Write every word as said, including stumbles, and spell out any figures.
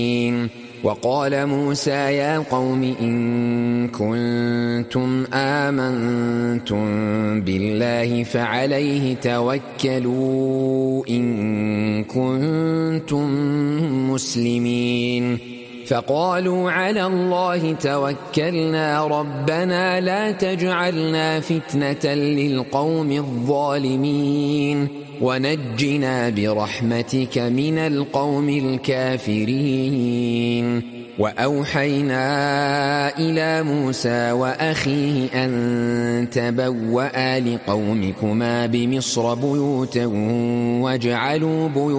وقال موسى يا قوم إن كنتم آمنتم بالله فعليه توكلوا إن كنتم مسلمين فقالوا على الله توكلنا ربنا لا تجعلنا فتنة للقوم الظالمين ونجنا برحمتك من القوم الكافرين وأوحينا إلى موسى وأخيه أن تبوأ لقومكما بمصر بيوتا واجعلوا بيوتا